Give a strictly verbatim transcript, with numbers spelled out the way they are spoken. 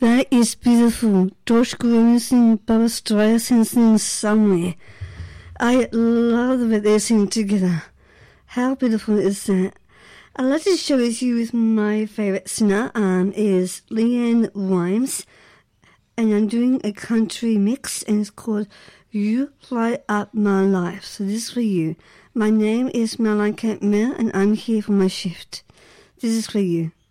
That is beautiful. George Gershwin, Barbra Streisand singing somewhere. I love the way they sing together. How beautiful is that? I'd like to share with you with my favorite singer um, is Leanne Rimes, and I'm doing a country mix, and it's called You Light Up My Life. So this is for you. My name is Madeline Campbell, and I'm here for my shift. This is for you.